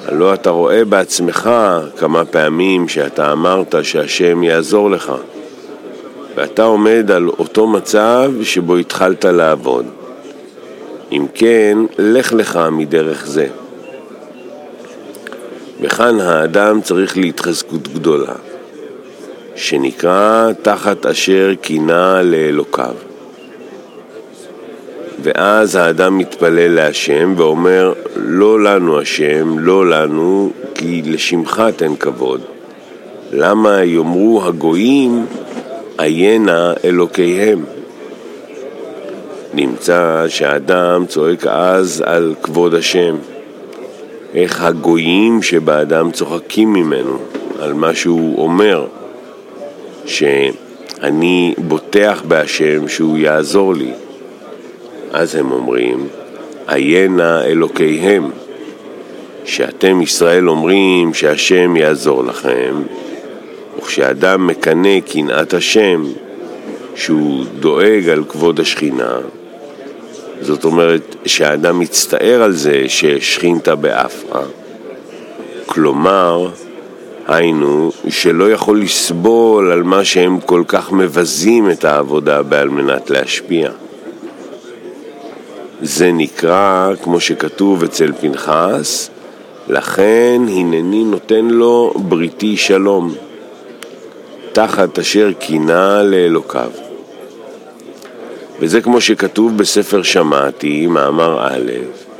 הלא אתה רואה בעצמך כמה פעמים שאתה אמרת שהשם יעזור לך, ואתה עומד על אותו מצב שבו התחלת לעבוד. אם כן, לך לך מדרך זה. וכאן האדם צריך להתחזקות גדולה, שנקרא תחת אשר קינה לאלוקיו. ואז האדם מתפלל להשם ואומר, לא לנו השם, לא לנו, כי לשמך תן כבוד. למה יאמרו הגויים, עיינה אלוקיהם? נמצא שהאדם צועק אז על כבוד השם. איך הגויים שבאדם צוחקים ממנו על מה שהוא אומר, שאני בוטח בהשם שהוא יעזור לי. אז הם אומרים, עיינה אלוקיהם, שאתם ישראל אומרים שהשם יעזור לכם, וכשאדם מקנה קנאת השם, שהוא דואג על כבוד השכינה, זאת אומרת שהאדם מצטער על זה ששכינתה באפרה, כלומר, היינו שלא יכול לסבול על מה שהם כל כך מבזים את העבודה בעל מנת להשפיע. זה נקרא, כמו שכתוב אצל פנחס, לכן הנני נותן לו בריתי שלום, תחת אשר קינה לאלוקיו. וזה כמו שכתוב בספר שמעתי, מאמר א',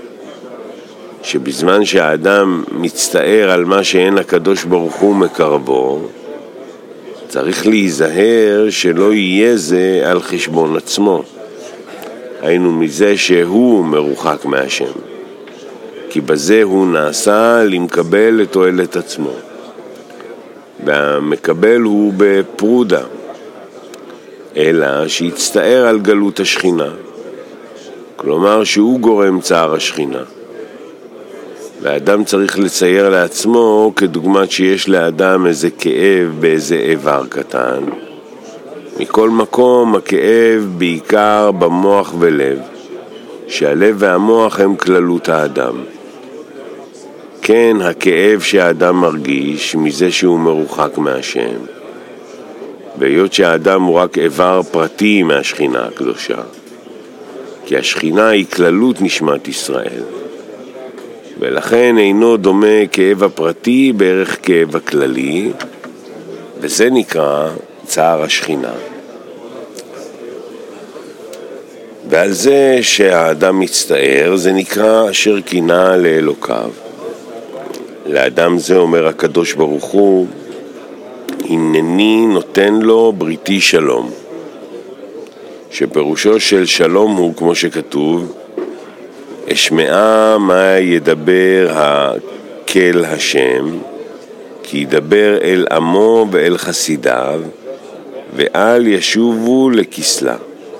שבזמן שהאדם מצטער על מה שאין הקדוש ברוך הוא מקרבו, צריך להיזהר שלא יהיה זה על חשבון עצמו. היינו מזה שהוא מרוחק מהשם, כי בזה הוא נעשה למקבל לתועלת עצמו, והמקבל הוא בפרודה, אלא שיצטער על גלות השכינה, כלומר שהוא גורם צער השכינה. והאדם צריך לצייר לעצמו כדוגמת שיש לאדם איזה כאב באיזה איבר קטן. מכל מקום הכאב בעיקר במוח ולב, שהלב והמוח הם כללות האדם. כן, הכאב שהאדם מרגיש מזה שהוא מרוחק מהשם, והיות שהאדם הוא רק איבר פרטי מהשכינה הקדושה, כי השכינה היא כללות נשמת ישראל, ולכן אינו דומה כאב הפרטי בערך כאב הכללי, וזה נקרא צער השכינה. ועל זה שהאדם מצטער זה נקרא אשר קינה לאלוקיו. לאדם זה אומר הקדוש ברוך הוא, הנני נותן לו בריתי שלום, שפירושו של שלום הוא כמו שכתוב, אשמעה מה ידבר הקל השם, כי ידבר אל עמו ואל חסידיו, ואל ישובו לכסלה.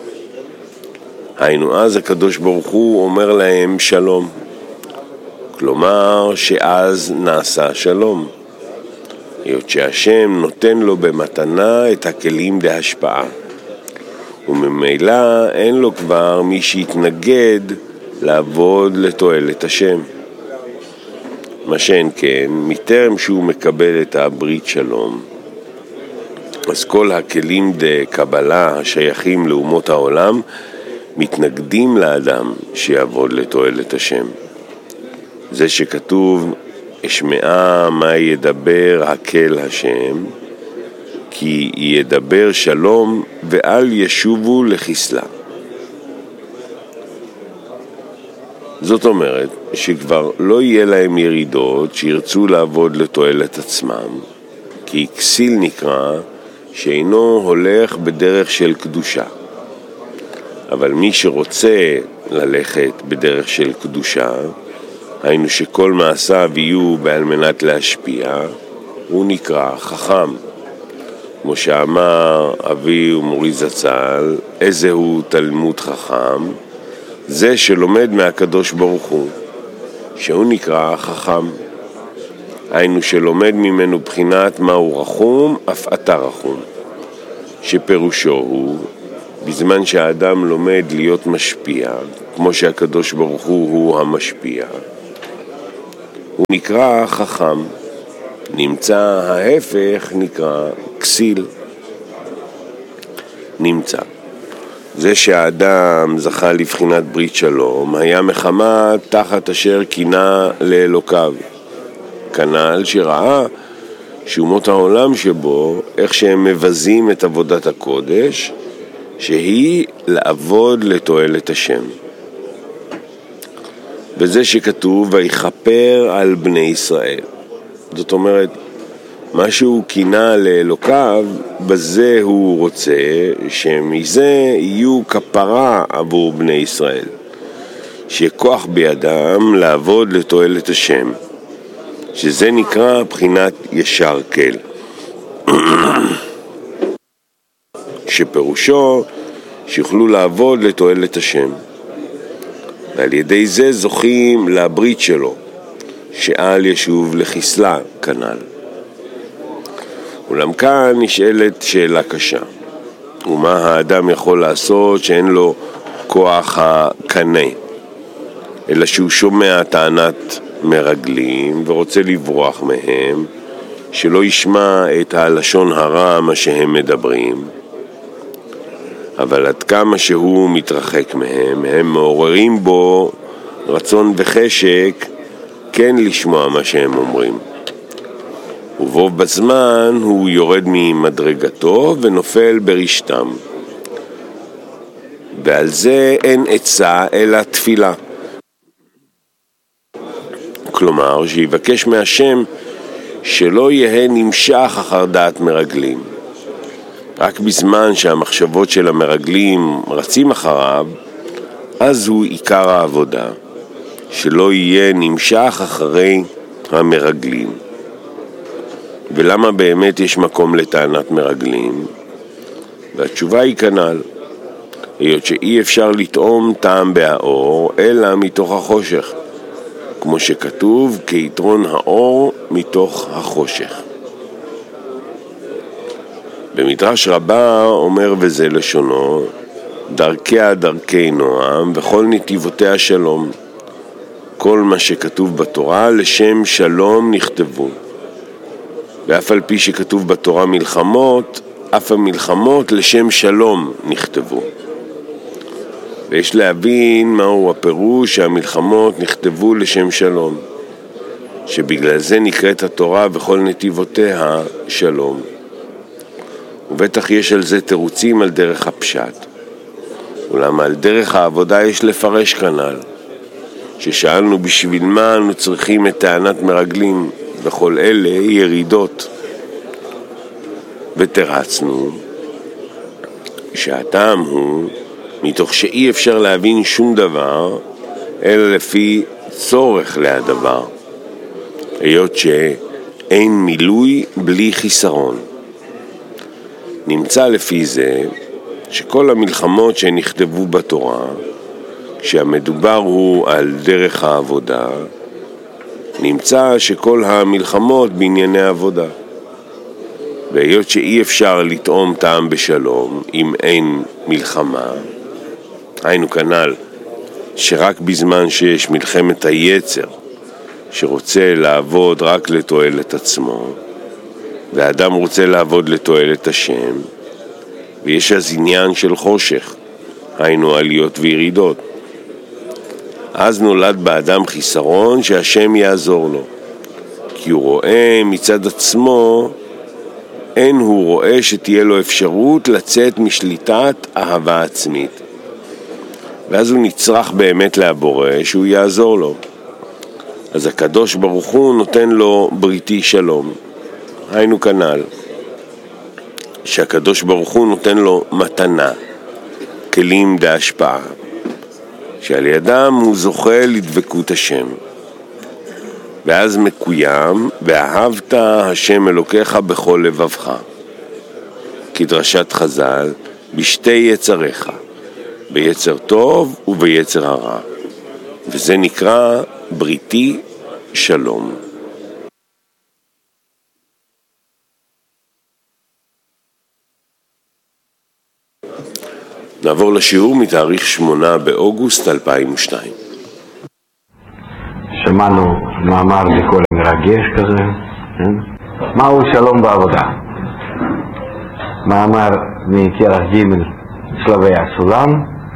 היינו אז הקדוש ברוך הוא אומר להם שלום, כלומר שאז נעשה שלום, היות שהשם נותן לו במתנה את הכלים להשפעה, וממילא אין לו כבר מי שיתנגד לעבוד לתועלת השם. מה שאין כן, מטרם שהוא מקבל את הברית שלום, אז כל הכלים דקבלה השייכים לאומות העולם מתנגדים לאדם שיעבוד לתועלת השם. זה שכתוב אשמעה מה ידבר הקל השם, כי ידבר שלום ואל ישובו לכסלה. זאת אומרת שכבר לא יהיה להם ירידות שירצו לעבוד לתועלת עצמם, כי כסיל נקרא שאינו הולך בדרך של קדושה. אבל מי שרוצה ללכת בדרך של קדושה, היינו שכל מעשיו יהיו בעל מנת להשפיע, הוא נקרא חכם. כמו שאמר אבי ומורי זצ"ל, איזה הוא תלמוד חכם? זה שלומד מהקדוש ברוך הוא, שהוא נקרא חכם. היינו שלומד ממנו בחינת מהו רחום, אף אתה רחום. שפירושו הוא, בזמן שהאדם לומד להיות משפיע, כמו שהקדוש ברוך הוא המשפיע, הוא נקרא חכם. נמצא ההפך נקרא כסיל. נמצא. זה שהאדם זכה לבחינת ברית שלום היה מחמת תחת אשר קינה לאלוקיו. כנ"ל שראה שאומות העולם שבו, איך שהם מבזים את עבודת הקודש, שהיא לעבוד לתועלת השם. וזה שכתוב ויכפר על בני ישראל. זאת אומרת, מה שהוא קינה לאלוקיו, בזה הוא רוצה שמזה יהיו כפרה עבור בני ישראל. שיהיה כוח בידם לעבוד לתועלת השם. שזה נקרא בחינת ישר כל. שפירושו שיוכלו לעבוד לתועלת השם. ועל ידי זה זוכים לברית שלו, שאל ישוב לחסלה כנ"ל. אולם כאן נשאלת שאלה קשה. ומה האדם יכול לעשות שאין לו כוח הקנה, אלא שהוא שומע טענת מרגלים ורוצה לברוח מהם, שלא ישמע את הלשון הרע מה שהם מדברים, אבל עד כמה שהוא מתרחק מהם, הם מעוררים בו רצון וחשק כן לשמוע מה שהם אומרים. ובו בזמן הוא יורד ממדרגתו ונופל ברשתם. ועל זה אין עצה אלא תפילה. כלומר, שיבקש מהשם שלא יהיה נמשך אחר דעת מרגלים. רק בזמן שהמחשבות של המרגלים רצים אחריו, אז הוא עיקר העבודה, שלא יהיה נמשך אחרי המרגלים. ולמה באמת יש מקום לטענת מרגלים? והתשובה היא כנ"ל, היות שאי אפשר לטעום טעם באור אלא מתוך החושך, כמו שכתוב, כיתרון האור מתוך החושך. במדרש רבה אומר וזה לשונו, דרכיה דרכי נועם וכל נתיבותיה שלום. כל מה שכתוב בתורה לשם שלום נכתבו. ואף על פי שכתוב בתורה מלחמות, אף המלחמות לשם שלום נכתבו. ויש להבין מהו הפירוש שהמלחמות נכתבו לשם שלום, שבגלל זה נקראת התורה וכל נתיבותיה שלום. ובטח יש על זה תירוצים על דרך הפשט. אולם על דרך העבודה יש לפרש כנ"ל, ששאלנו בשביל מה אנו צריכים את טענת מרגלים בכל אלה ירידות. ותרצנו שהטעם הוא מתוך שאי אפשר להבין שום דבר אלא לפי צורך להדבר, היות שאין מילוי בלי חיסרון. נמצא לפי זה שכל המלחמות שנכתבו בתורה, כשהמדובר הוא על דרך העבודה, נמצא שכל המלחמות בענייני עבודה. והיות שאי אפשר לטעום טעם בשלום אם אין מלחמה, היינו כנ"ל שרק בזמן שיש מלחמת היצר שרוצה לעבוד רק לתועלת עצמו, והאדם רוצה לעבוד לתועלת השם, ויש אז עניין של חושך, היינו עליות וירידות, אז נולד באדם חיסרון שהשם יעזור לו, כי הוא רואה מצד עצמו, אין הוא רואה שתהיה לו אפשרות לצאת משליטת אהבה עצמית. ואז הוא נצרך באמת להבורא שהוא יעזור לו. אז הקדוש ברוך הוא נותן לו בריתי שלום. היינו כנ"ל, שהקדוש ברוך הוא נותן לו מתנה, כלים בהשפעה, שעל ידם הוא זוכה לדבקות השם. ואז מקוים, ואהבת השם אלוקיך בכל לבבך. כדרשת חז"ל, בשתי יצריך, ביצר טוב וביצר הרע. וזה נקרא בריתי שלום. נעבור לשיעור מתאריך 8 באוגוסט 2002. שמענו מאמר בקול מרגש כזה, מהו שלום בעבודה? מאמר מכרך ג' שלבי הסולם,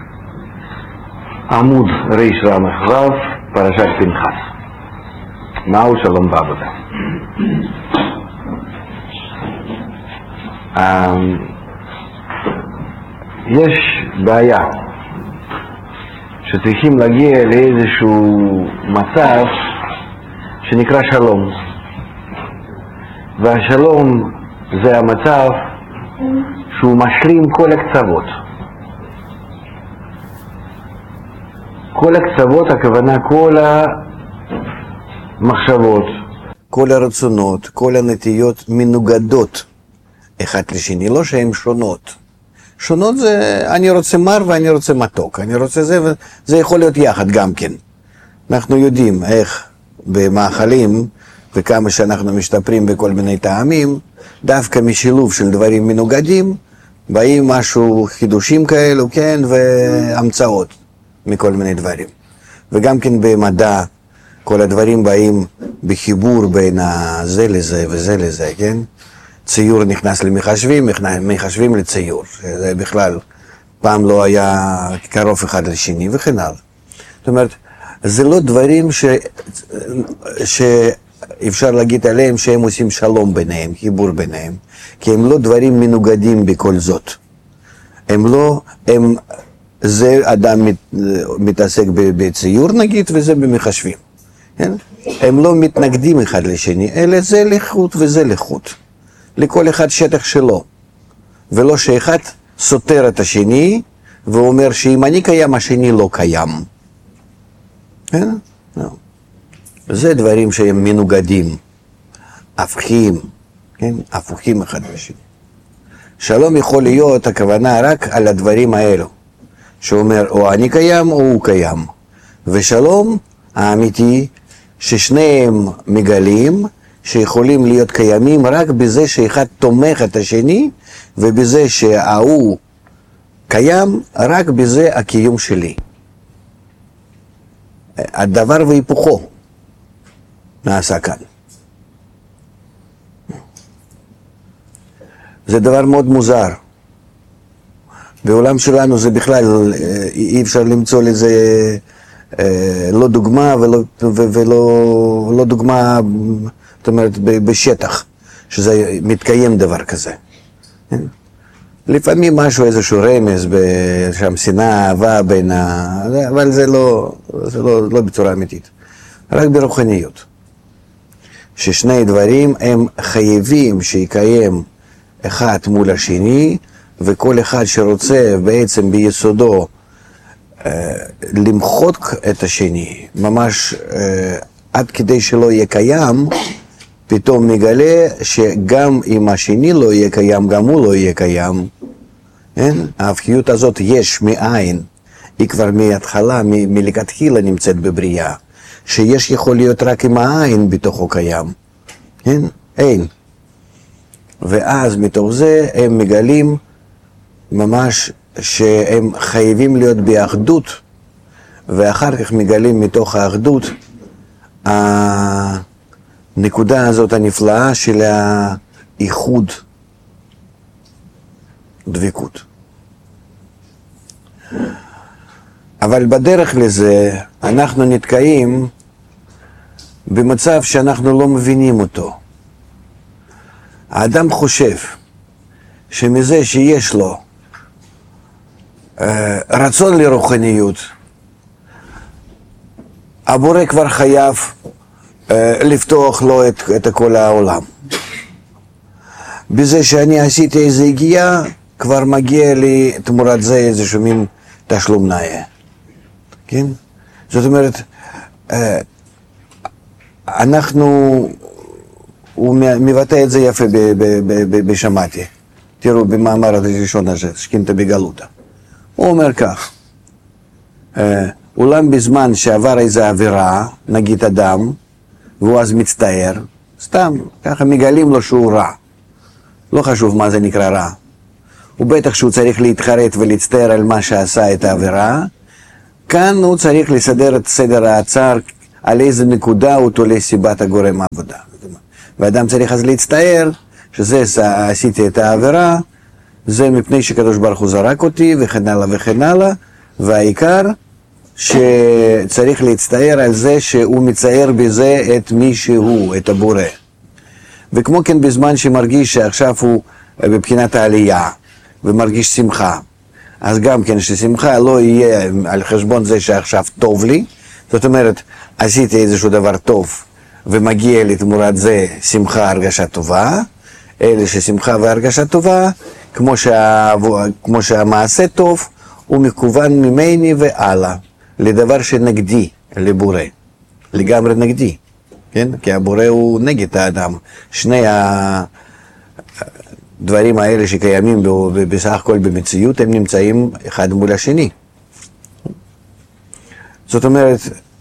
עמוד ריש רמ"ח ו', פרשת פנחס. מהו שלום בעבודה? יש בעיה שצריכים להגיע לאיזשהו מצב שנקרא שלום, והשלום זה המצב שהוא משלים כל הקצוות. כל הקצוות, הכוונה כל המחשבות, כל הרצונות, כל הנטיות מנוגדות אחת לשני, לא שהן שונות. שונות זה אני רוצה מר ואני רוצה מתוק, אני רוצה זה, וזה יכול להיות יחד גם כן. אנחנו יודעים איך במאכלים וכמה שאנחנו משתפרים בכל מיני טעמים, דווקא משילוב של דברים מנוגדים באים משהו חידושים כאלו, כן, והמצאות מכל מיני דברים. וגם כן במדע כל הדברים באים בחיבור בין זה לזה וזה לזה, כן? ציור נכנס למחשבים, מחשבים לציור. זה בכלל פעם לא היה קרוב אחד לשני וכן הלאה. זאת אומרת, זה לא דברים שאפשר להגיד עליהם שהם עושים שלום ביניהם, חיבור ביניהם, כי הם לא דברים מנוגדים בכל זאת. זה אדם מתעסק בציור נגיד וזה במחשבים. כן? הם לא מתנגדים אחד לשני, אלא זה לחוט וזה לחוט. לכל אחד שטח שלו, ולא שאחד סותר את השני ואומר שאם אני קיים השני לא קיים. כן? זה דברים שהם מנוגדים, הפכים, כן? הפוכים אחד לשני. שלום יכול להיות הכוונה רק על הדברים האלו, שאומר או אני קיים או הוא קיים. ושלום האמיתי ששניהם מגלים שיכולים להיות קיימים רק בזה שאחד תומך את השני, ובזה שההוא קיים רק בזה הקיום שלי. הדבר והיפוכו נעשה כאן. זה דבר מאוד מוזר. בעולם שלנו זה בכלל אי אפשר למצוא לזה לא דוגמה ולא דוגמה, זאת אומרת בשטח שזה מתקיים דבר כזה. לפעמים משהו, איזשהו רמז שם, שנאה, אהבה בין אבל זה לא בצורה אמיתית, רק ברוחניות, ששני דברים הם חייבים שיקיים אחד מול השני, וכל אחד שרוצה בעצם ביסודו למחוק את השני, ממש עד כדי שלא יהיה קיים, פתאום מגלה שגם אם השני לא יהיה קיים, גם הוא לא יהיה קיים. ההפכיות הזאת יש מאין, היא כבר מההתחלה, מלכתחילה נמצאת בבריאה, שיש יכול להיות רק עם העין בתוכו קיים. אין. ואז מתוך זה הם מגלים ממש שהם חייבים להיות באחדות, ואחר כך מגלים מתוך האחדות הנקודה הזאת הנפלאה של האיחוד, דבקות. אבל בדרך לזה אנחנו נתקעים במצב שאנחנו לא מבינים אותו. האדם חושב שמזה שיש לו רצון לרוחניות, הבורא כבר חייב לפתוח לו את כל העולם. בזה שאני עשיתי איזו הגיעה, כבר מגיע לי תמורת זה איזשהו מין תשלום נאה. כן? זאת אומרת, הוא מבטא את זה יפה בשמעתי. תראו במאמר הראשון הזה, שכינתה בגלותה. הוא אומר כך, אולם בזמן שעבר איזו עבירה, נגיד אדם, והוא אז מצטער, סתם, ככה מגלים לו שהוא רע. לא חשוב מה זה נקרא רע. הוא בטח שהוא צריך להתחרט ולהצטער על מה שעשה את העבירה, כאן הוא צריך לסדר את סדר הצער על איזה נקודה הוא תולה סיבת הגורם העבודה. ואדם צריך אז להצטער שזה עשיתי את העבירה, זה מפני שקדוש ברוך הוא זרק אותי וכן הלאה וכן הלאה, והעיקר שצריך להצטער על זה שהוא מצייר בזה את מי שהוא, את הבורא. וכמו כן בזמן שמרגיש שעכשיו הוא בבחינת העלייה ומרגיש שמחה, אז גם כן ששמחה לא יהיה על חשבון זה שעכשיו טוב לי, זאת אומרת עשיתי איזשהו דבר טוב ומגיע לי תמורת זה שמחה, הרגשה טובה, אלה ששמחה והרגשה טובה, כמו שהמעשה טוב הוא מכוון ממני והלאה, לדבר שנגדי, לבורא, לגמרי נגדי, כן? כי הבורא הוא נגד האדם. שני הדברים האלה שקיימים בסך הכל במציאות, הם נמצאים אחד מול השני. זאת אומרת,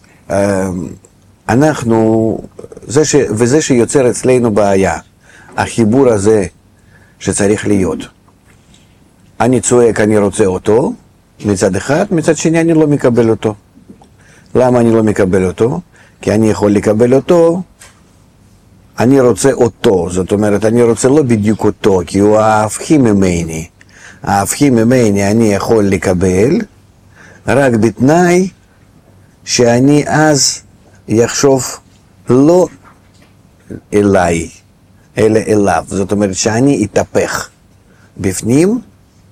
וזה שיוצר אצלנו בעיה, החיבור הזה שצריך להיות. אני צועק, אני רוצה אותו, מצד אחד, מצד שני אני לא מקבל אותו. למה אני לא מקבל אותו? כי אני יכול לקבל אותו, אני רוצה אותו, זאת אומרת, אני רוצה לא בדיוק אותו, כי הוא ההפכי ממני. ההפכי ממני אני יכול לקבל, רק בתנאי שאני אז יחשוב לא אליי, אלא אליו. זאת אומרת שאני אתהפך בפנים,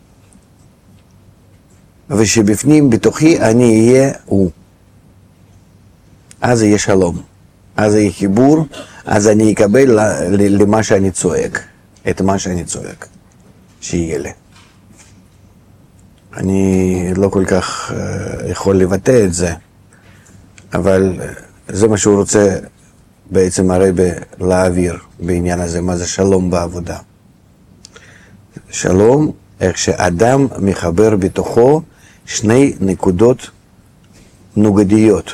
ושבפנים בתוכי אני אהיה הוא. אז יהיה שלום, אז יהיה חיבור, אז אני אקבל למה שאני צועק, את מה שאני צועק, שיהיה לי. אני לא כל כך יכול לבטא את זה, אבל זה מה שהוא רוצה בעצם הרבי להעביר בעניין הזה, מה זה שלום בעבודה. שלום, איך שאדם מחבר בתוכו שני נקודות נוגדיות,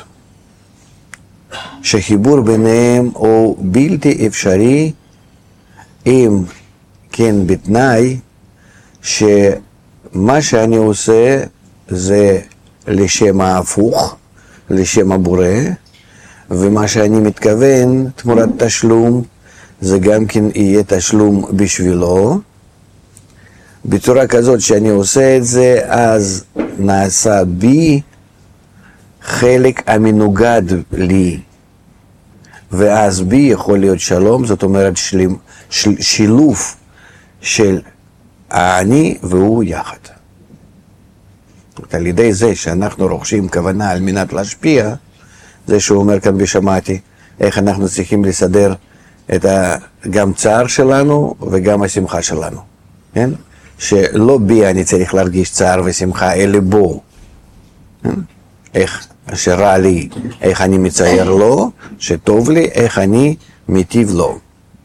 שחיבור ביניהם הוא בלתי אפשרי, אם כן בתנאי שמה שאני עושה זה לשם ההפוך, לשם הבורא, ומה שאני מתכוון תמורת תשלום זה גם כן יהיה תשלום בשבילו, בצורה כזאת שאני עושה את זה, אז נעשה בי חלק המנוגד לי, ואז בי יכול להיות שלום, זאת אומרת שילוב של האני והוא יחד. על ידי זה שאנחנו רוכשים כוונה על מנת להשפיע, זה שהוא אומר כאן בשמעתי, איך אנחנו צריכים לסדר את גם צער שלנו וגם השמחה שלנו, כן? שלא בי אני צריך להרגיש צער ושמחה, אלא בו. איך שרע לי, איך אני מצייר לו, שטוב לי, איך אני מיטיב לו.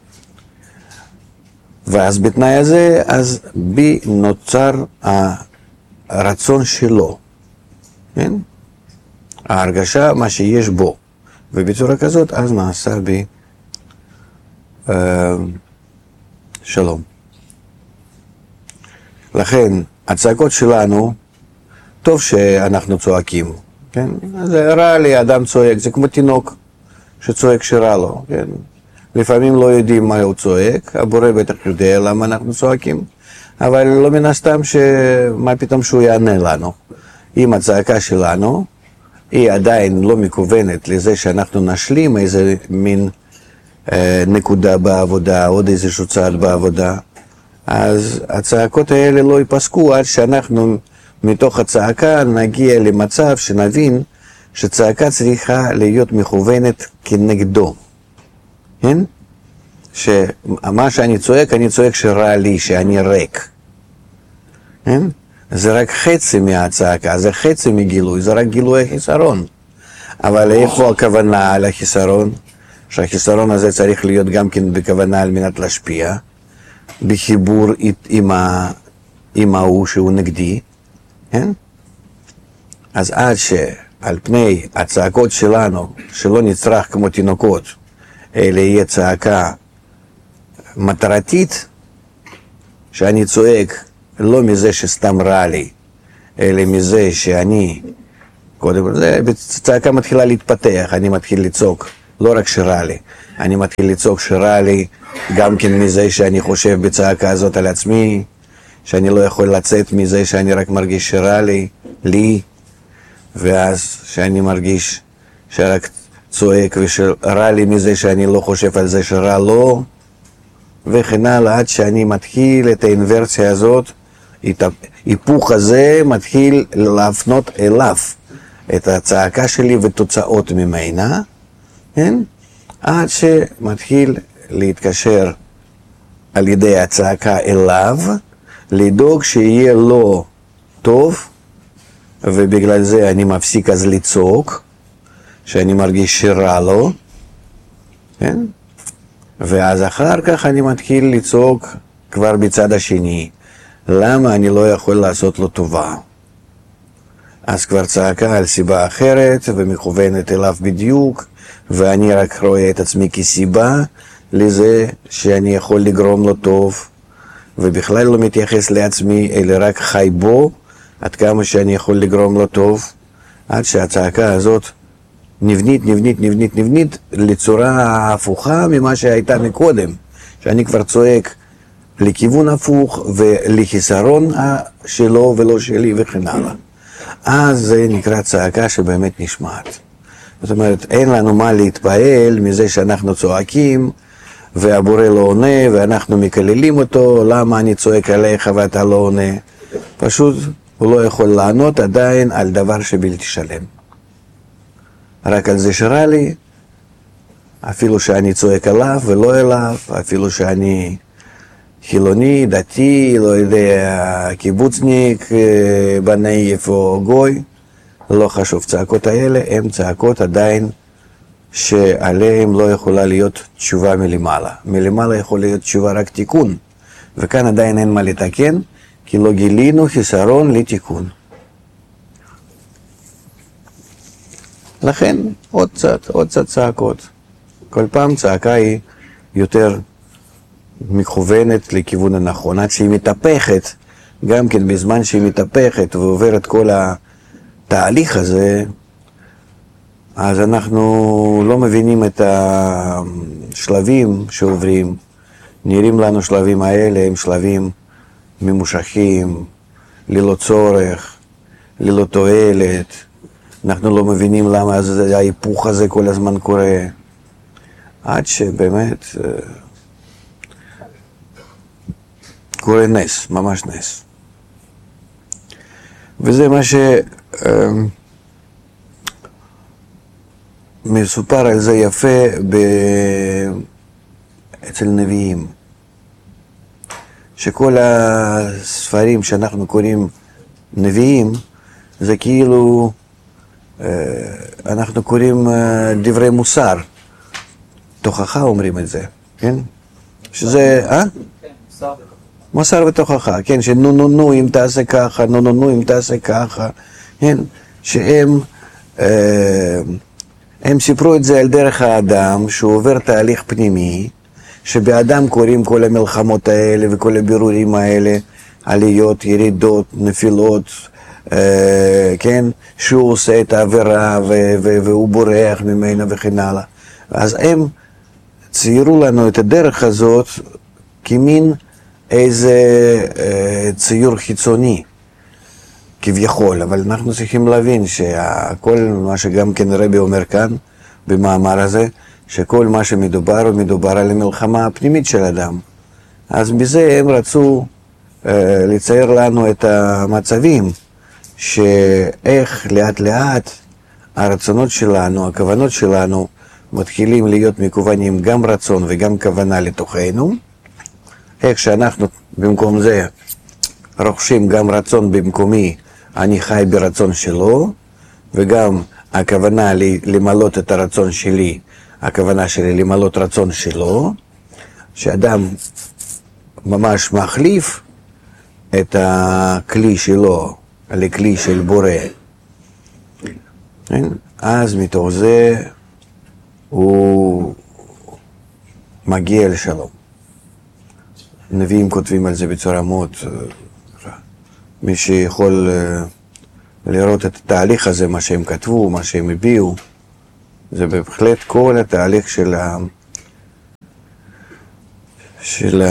ואז בתנאי הזה, אז בי נוצר הרצון שלו, כן? ההרגשה, מה שיש בו. ובצורה כזאת, אז נעשה בי שלום. לכן, הצעקות שלנו, טוב שאנחנו צועקים, כן? זה רע לי, אדם צועק, זה כמו תינוק שצועק שרע לו, כן? לפעמים לא יודעים מה הוא צועק, הבורא בטח יודע למה אנחנו צועקים, אבל לא מן הסתם מה פתאום שהוא יענה לנו. אם הצעקה שלנו היא עדיין לא מכוונת לזה שאנחנו נשלים איזה מין נקודה בעבודה, עוד איזשהו צעד בעבודה, אז הצעקות האלה לא ייפסקו עד שאנחנו מתוך הצעקה נגיע למצב שנבין שצעקה צריכה להיות מכוונת כנגדו. כן? שמה שאני צועק שרע לי, שאני ריק. כן? זה רק חצי מהצעקה, זה חצי מגילוי, זה רק גילוי החיסרון. אבל איפה הכוונה על החיסרון? שהחיסרון הזה צריך להיות גם כן בכוונה על מנת להשפיע, בחיבור עם ההוא שהוא נגדי, כן? אז עד שעל פני הצעקות שלנו, שלא נצטרך כמו תינוקות, אלא יהיה צעקה מטרתית, שאני צועק לא מזה שסתם רע לי, אלא מזה שאני קודם, צעקה מתחילה להתפתח, אני מתחיל לצעוק, לא רק שרע לי, אני מתחיל לצעוק שרע לי, גם כן מזה שאני חושב בצעקה הזאת על עצמי, שאני לא יכול לצאת מזה שאני רק מרגיש שרע לי, ואז שאני מרגיש שרק צועק ושרע לי מזה שאני לא חושב על זה שרע לו, וכן הלאה, עד שאני מתחיל את האינברסיה הזאת, את ההיפוך הזה מתחיל להפנות אליו את הצעקה שלי ותוצאות ממנה, כן? עד שמתחיל להתקשר על ידי הצעקה אליו, לדאוג שיהיה לו טוב, ובגלל זה אני מפסיק אז לצעוק, שאני מרגיש שרע לו, כן? ואז אחר כך אני מתחיל לצעוק כבר בצד השני, למה אני לא יכול לעשות לו טובה? אז כבר צעקה על סיבה אחרת ומכוונת אליו בדיוק, ואני רק רואה את עצמי כסיבה לזה שאני יכול לגרום לו טוב, ובכלל לא מתייחס לעצמי, אלא רק חי בו, עד כמה שאני יכול לגרום לו טוב, עד שהצעקה הזאת נבנית לצורה הפוכה ממה שהייתה מקודם, שאני כבר צועק לכיוון הפוך ולחיסרון שלו ולא שלי וכן הלאה. אז זה נקרא צעקה שבאמת נשמעת. זאת אומרת, אין לנו מה להתפעל מזה שאנחנו צועקים והבורא לא עונה ואנחנו מקללים אותו, למה אני צועק עליך ואתה לא עונה? פשוט הוא לא יכול לענות עדיין על דבר שבלתי שלם. רק על זה שרע לי, אפילו שאני צועק עליו ולא אליו, אפילו שאני חילוני, דתי, לא יודע, קיבוצניק, בנאיף או גוי, לא חשוב. צעקות האלה הן צעקות עדיין שעליהן לא יכולה להיות תשובה מלמעלה. מלמעלה יכול להיות תשובה רק תיקון, וכאן עדיין אין מה לתקן, כי לא גילינו חיסרון לתיקון. לכן עוד קצת צעקות. כל פעם צעקה היא יותר מכוונת לכיוון הנכון, עד שהיא מתהפכת, גם כן בזמן שהיא מתהפכת ועוברת כל התהליך הזה, אז אנחנו לא מבינים את השלבים שעוברים. נראים לנו שלבים האלה הם שלבים ממושכים, ללא צורך, ללא תועלת. אנחנו לא מבינים למה ההיפוך הזה כל הזמן קורה, עד שבאמת קורה נס, ממש נס. וזה מה שמסופר על זה יפה אצל נביאים, שכל הספרים שאנחנו קוראים נביאים, זה כאילו אנחנו קוראים דברי מוסר, תוכחה אומרים את זה, כן? שזה, מוסר ותוכחה, כן, שנו אם תעשה ככה, נו אם תעשה ככה, כן, שהם סיפרו את זה על דרך האדם, שהוא עובר תהליך פנימי, שבאדם קוראים כל המלחמות האלה וכל הבירורים האלה, עליות, ירידות, נפילות, כן, שהוא עושה את העבירה והוא בורח ממנה וכן הלאה. אז הם ציירו לנו את הדרך הזאת כמין איזה ציור חיצוני, כביכול, אבל אנחנו צריכים להבין שכל מה שגם כן רבי אומר כאן במאמר הזה, שכל מה שמדובר הוא מדובר על המלחמה הפנימית של אדם. אז בזה הם רצו לצייר לנו את המצבים, שאיך לאט לאט הרצונות שלנו, הכוונות שלנו, מתחילים להיות מכוונים גם רצון וגם כוונה לתוכנו, איך שאנחנו במקום זה רוכשים גם רצון במקומי, אני חי ברצון שלו, וגם הכוונה למלות את הרצון שלי, הכוונה שלי למלות רצון שלו, שאדם ממש מחליף את הכלי שלו לכלי של בורא. אז מתוך זה הוא מגיע לשלום. נביאים כותבים על זה בצורה מאוד, מי שיכול לראות את התהליך הזה, מה שהם כתבו, מה שהם הביאו. זה בהחלט כל התהליך של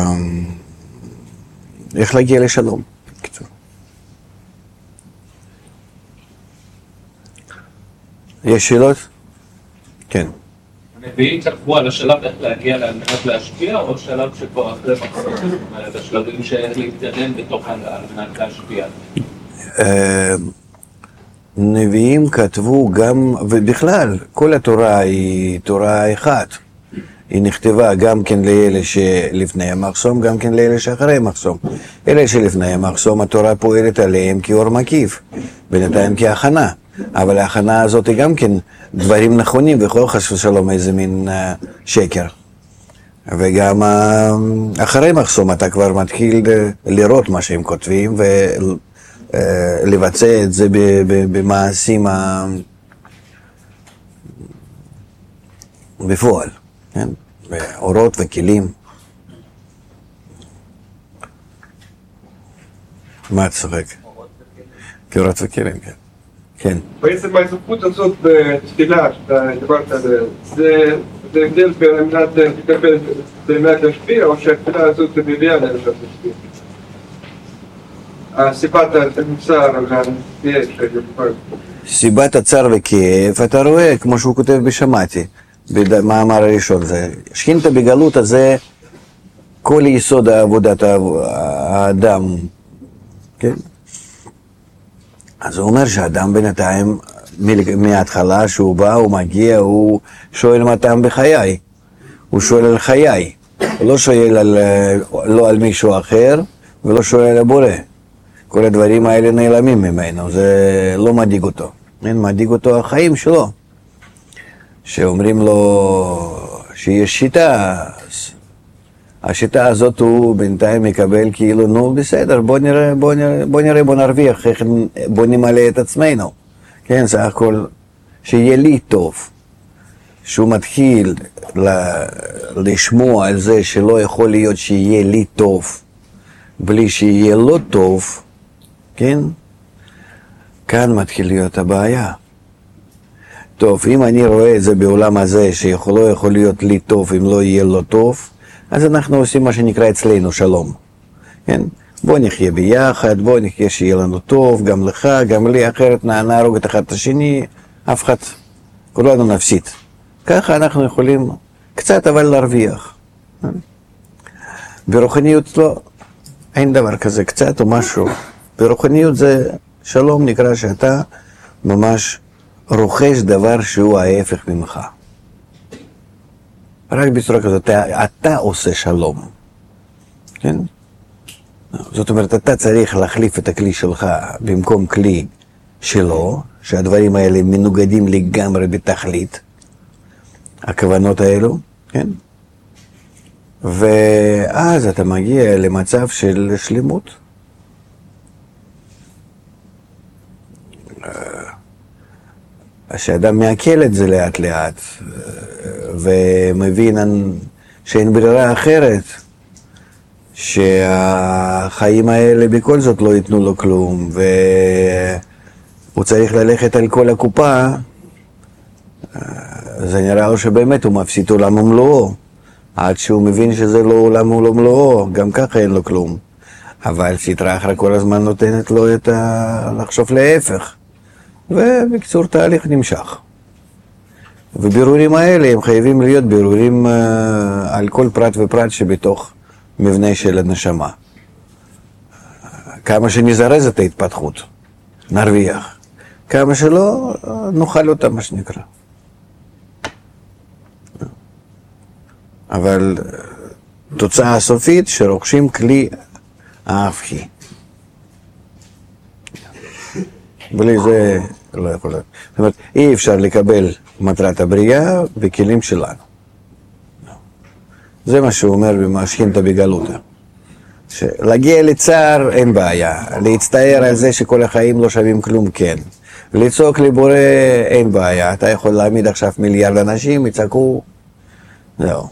איך להגיע לשלום. יש שאלות? כן. הנביאים כתבו על השלב איך להגיע על מנת להשפיע, או שלב שכבר אחרי מחסום, זאת אומרת, השלבים שאיך להתקדם בתוך על מנת להשפיע? נביאים כתבו גם, ובכלל, כל התורה היא תורה אחת. היא נכתבה גם כן לאלה שלפני המחסום, גם כן לאלה שאחרי המחסום. אלה שלפני המחסום, התורה פועלת עליהם כאור מקיף, בינתיים כהכנה. אבל ההכנה הזאת היא גם כן דברים נכונים, וכל חס ושלום איזה מין שקר. וגם אחרי מחסום אתה כבר מתחיל לראות מה שהם כותבים, ולבצע את זה במעשים בפועל, כן? באורות וכלים. מה את צוחק? כאורות וכלים, כן. כן. בעצם ההזכות הזאת בתפילה, שאתה דיברת על זה, זה הבדל בין מנת לקבל באמת להשפיע, או שהתפילה הזאת מביאה להם להשפיע? סיבת הצער והכאב שהיא סיבת הצער וכאב, אתה רואה, כמו שהוא כותב בשמעתי, במאמר הראשון, זה שכינתה בגלות הזה, כל יסוד עבודת האדם, כן? אז הוא אומר שהאדם בינתיים, מההתחלה שהוא בא, הוא מגיע, הוא שואל מה טעם בחיי. הוא שואל על חיי. הוא לא שואל לא על מישהו אחר, ולא שואל על הבורא. כל הדברים האלה נעלמים ממנו, זה לא מדאיג אותו. מדאיג אותו החיים שלו. שאומרים לו שיש שיטה, השיטה הזאת הוא בינתיים מקבל כאילו, נו בסדר, בוא נרוויח, בוא נמלא את עצמנו. כן, סך הכל, שיהיה לי טוב. שהוא מתחיל לשמוע על זה שלא יכול להיות שיהיה לי טוב, בלי שיהיה לו טוב, כן? כאן מתחיל להיות הבעיה. טוב, אם אני רואה את זה בעולם הזה, שלא יכול להיות לי טוב אם לא יהיה לו טוב, אז אנחנו עושים מה שנקרא אצלנו שלום, כן? בוא נחיה ביחד, בוא נחיה שיהיה לנו טוב, גם לך, גם לי, אחרת נהרוג את אחד את השני, אף אחד, כולנו נפסיד. ככה אנחנו יכולים קצת אבל להרוויח. ברוחניות לא, אין דבר כזה, קצת או משהו. ברוחניות זה שלום, נקרא שאתה ממש רוכש דבר שהוא ההפך ממך. רק בצורה כזאת, אתה עושה שלום, כן? זאת אומרת, אתה צריך להחליף את הכלי שלך במקום כלי שלו, שהדברים האלה מנוגדים לגמרי בתכלית, הכוונות האלו, כן? ואז אתה מגיע למצב של שלמות. שאדם מעכל את זה לאט לאט, ומבין שאין ברירה אחרת, שהחיים האלה בכל זאת לא ייתנו לו כלום, והוא צריך ללכת על כל הקופה, זה נראה לו שבאמת הוא מפסיד עולם ומלואו, עד שהוא מבין שזה לא עולם ומלואו, גם ככה אין לו כלום. אבל סטרא אחרא כל הזמן נותנת לו לחשוב להפך. ובקצור תהליך נמשך. ובירורים האלה הם חייבים להיות בירורים על כל פרט ופרט שבתוך מבנה של הנשמה. כמה שנזרז את ההתפתחות, נרוויח. כמה שלא, נאכל אותה, מה שנקרא. אבל תוצאה הסופית שרוכשים כלי ההפכי. בלי זה לא יכול להיות. זאת אומרת, אי אפשר לקבל מטרת הבריאה בכלים שלנו. זה מה שהוא אומר במשכינתא בגלותא. להגיע לצער אין בעיה, להצטער על זה שכל החיים לא שווים כלום כן. לצעוק לבורא אין בעיה, אתה יכול להעמיד עכשיו מיליארד אנשים, יצעקו, זהו.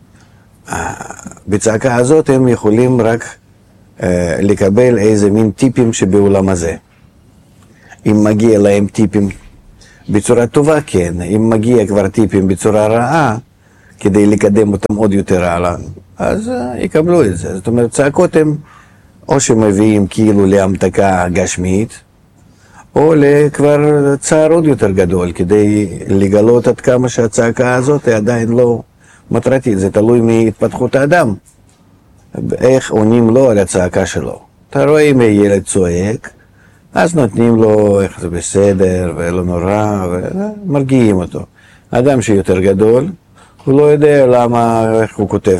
בצעקה הזאת הם יכולים רק לקבל איזה מין טיפים שבעולם הזה. אם מגיע להם טיפים בצורה טובה, כן. אם מגיע כבר טיפים בצורה רעה, כדי לקדם אותם עוד יותר הלאה, אז יקבלו את זה. זאת אומרת, צעקות הם או שמביאים כאילו להמתקה גשמית, או לכבר צער עוד יותר גדול, כדי לגלות עד כמה שהצעקה הזאת היא עדיין לא מטרתית. זה תלוי מהתפתחות האדם, איך עונים לו על הצעקה שלו. אתה רואה אם ילד צועק, אז נותנים לו איך זה בסדר ולא נורא, ומרגיעים אותו. האדם שיותר גדול, הוא לא יודע למה, איך הוא כותב,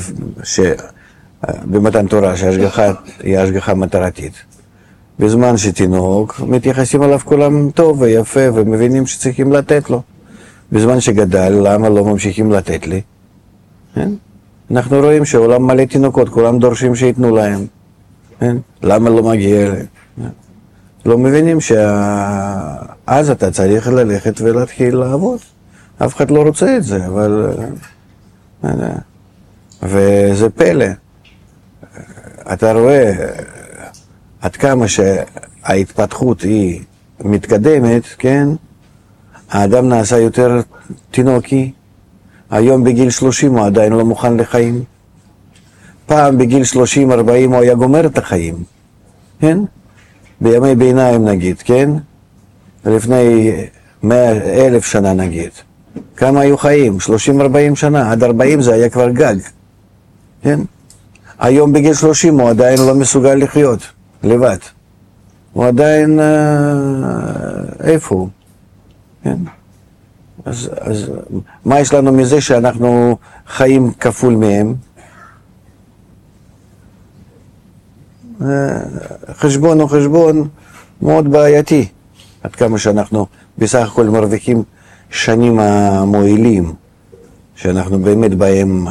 במתן תורה שההשגחה היא השגחה מטרתית. בזמן שתינוק, מתייחסים עליו כולם טוב ויפה ומבינים שצריכים לתת לו. בזמן שגדל, למה לא ממשיכים לתת לי? אנחנו רואים שעולם מלא תינוקות, כולם דורשים שיתנו להם. למה לא מגיע להם? לא מבינים שאז אתה צריך ללכת ולהתחיל לעבוד. אף אחד לא רוצה את זה, אבל... וזה פלא. אתה רואה עד כמה שההתפתחות היא מתקדמת, כן? האדם נעשה יותר תינוקי. היום בגיל 30 הוא עדיין לא מוכן לחיים. פעם בגיל 30-40 הוא היה גומר את החיים, כן? בימי ביניים נגיד, כן? לפני 100,000 שנה נגיד. כמה היו חיים? 30-40 שנה, עד 40 זה היה כבר גג, כן? היום בגיל 30 הוא עדיין לא מסוגל לחיות לבד. הוא עדיין, איפה הוא? כן? אז מה יש לנו מזה שאנחנו חיים כפול מהם? חשבון הוא חשבון מאוד בעייתי, עד כמה שאנחנו בסך הכל מרוויחים שנים המועילים, שאנחנו באמת בהם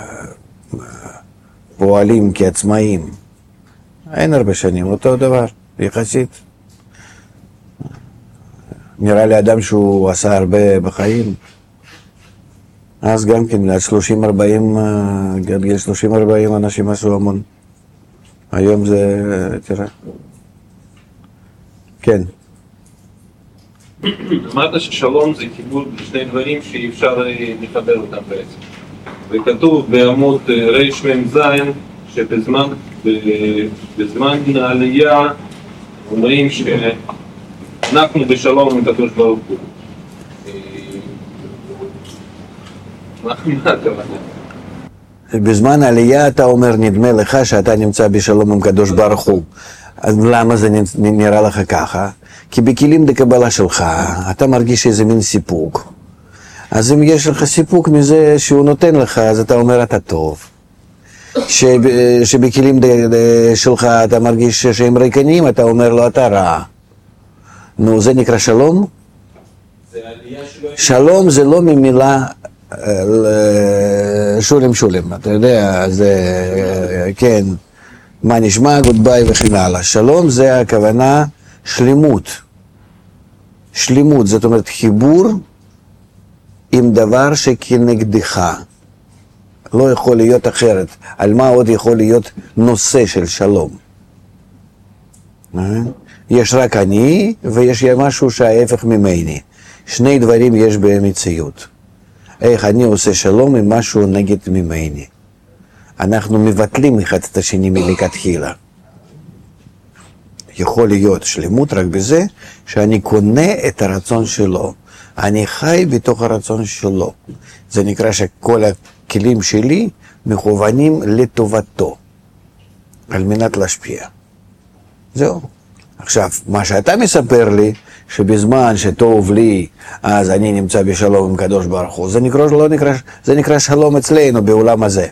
פועלים כעצמאים. אין הרבה שנים, אותו דבר, יחסית. נראה לי אדם שהוא עשה הרבה בחיים, אז גם כן, עד 30-40 אנשים עשו המון. היום זה, תראה. כן. אמרת ששלום זה חיבור לשני דברים שאי אפשר לחבר אותם בעצם. וכתוב בעמוד רמ"ז שבזמן העלייה אומרים שאנחנו בשלום עם הקדוש ברוך הוא. מה הכוונה? בזמן העלייה אתה אומר, נדמה לך שאתה נמצא בשלום עם הקדוש ברוך הוא. אז למה זה נראה לך ככה? כי בכלים דקבלה שלך אתה מרגיש איזה מין סיפוק. אז אם יש לך סיפוק מזה שהוא נותן לך, אז אתה אומר אתה טוב. שבכלים שלך אתה מרגיש שהם ריקנים, אתה אומר לו אתה רע. נו, זה נקרא שלום? שלום זה לא ממילה שולם, אתה יודע, זה, כן, מה נשמע, גודביי וכן הלאה. שלום זה הכוונה שלמות. שלמות, זאת אומרת חיבור עם דבר שכנגדך. לא יכול להיות אחרת. על מה עוד יכול להיות נושא של שלום? יש רק אני ויש משהו שההפך ממני. שני דברים יש במציאות. איך אני עושה שלום עם משהו נגד ממני. אנחנו מבטלים אחד את השני מלכתחילה. יכול להיות שלמות רק בזה שאני קונה את הרצון שלו. אני חי בתוך הרצון שלו. זה נקרא שכל הכלים שלי מכוונים לטובתו, על מנת להשפיע. זהו. עכשיו, מה שאתה מספר לי, שבזמן שטוב לי, אז אני נמצא בשלום עם קדוש ברוך הוא, זה נקרא שלום אצלנו בעולם הזה.